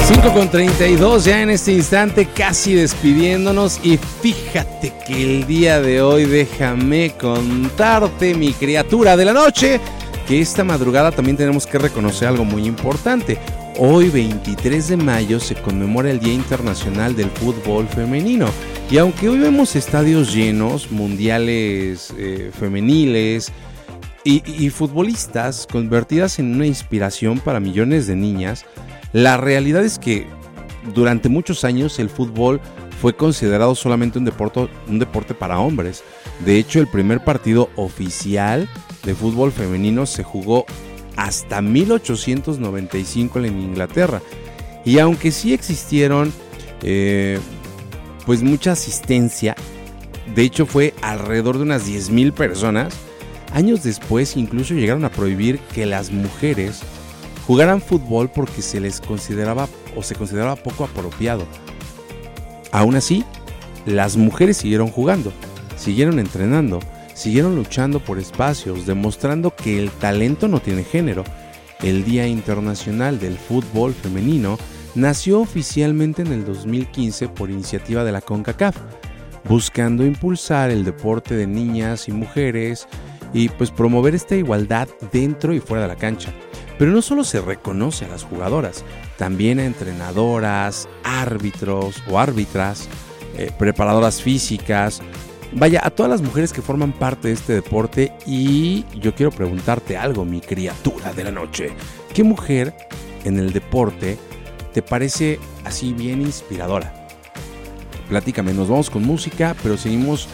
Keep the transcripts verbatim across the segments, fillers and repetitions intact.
cinco con treinta y dos ya en este instante, casi despidiéndonos. Y fíjate que el día de hoy, déjame contarte, mi criatura de la noche, que esta madrugada también tenemos que reconocer algo muy importante. Hoy, veintitrés de mayo, se conmemora el Día Internacional del Fútbol Femenino. Y aunque hoy vemos estadios llenos, mundiales eh, femeniles y, y futbolistas convertidas en una inspiración para millones de niñas, la realidad es que durante muchos años el fútbol fue considerado solamente un deporte, un deporte para hombres. De hecho, el primer partido oficial de fútbol femenino se jugó hasta mil ochocientos noventa y cinco en Inglaterra. Y aunque sí existieron eh, pues mucha asistencia, de hecho fue alrededor de unas diez mil personas, años después incluso llegaron a prohibir que las mujeres jugaran fútbol porque se les consideraba o se consideraba poco apropiado. Aún así, las mujeres siguieron jugando, siguieron entrenando, siguieron luchando por espacios, demostrando que el talento no tiene género. El Día Internacional del Fútbol Femenino nació oficialmente en el dos mil quince por iniciativa de la CONCACAF, buscando impulsar el deporte de niñas y mujeres y pues promover esta igualdad dentro y fuera de la cancha. Pero no solo se reconoce a las jugadoras, también a entrenadoras, árbitros o árbitras, eh, preparadoras físicas, vaya, a todas las mujeres que forman parte de este deporte. Y yo quiero preguntarte algo, mi criatura de la noche. ¿Qué mujer en el deporte te parece así bien inspiradora? Platícame, nos vamos con música, pero seguimos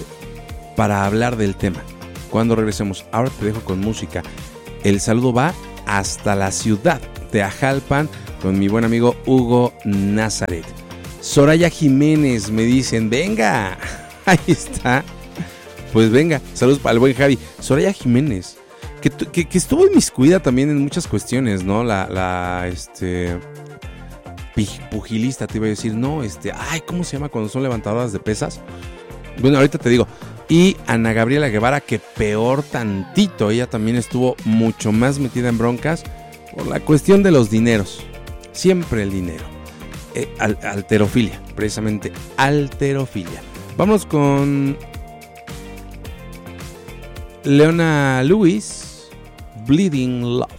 para hablar del tema cuando regresemos. Ahora te dejo con música. El saludo va hasta la ciudad de Ajalpan con mi buen amigo Hugo Nazaret. Soraya Jiménez me dicen, venga, ahí está. Pues venga, saludos para el buen Javi. Soraya Jiménez, que, que, que estuvo inmiscuida también en muchas cuestiones, ¿no? La, la, este, pugilista, te iba a decir, no, este, ay, ¿cómo se llama cuando son levantadoras de pesas? Bueno, ahorita te digo. Y Ana Gabriela Guevara, que peor tantito, ella también estuvo mucho más metida en broncas por la cuestión de los dineros. Siempre el dinero. Eh, al, alterofilia, precisamente alterofilia. Vamos con Leona Lewis, Bleeding Love.